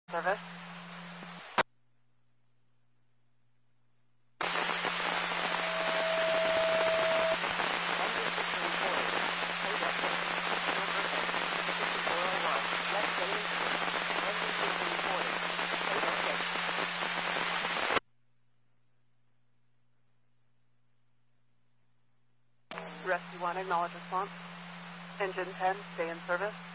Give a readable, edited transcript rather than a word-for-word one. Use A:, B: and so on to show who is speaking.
A: Service. Rescue 1, acknowledge response. Engine 10, stay in service.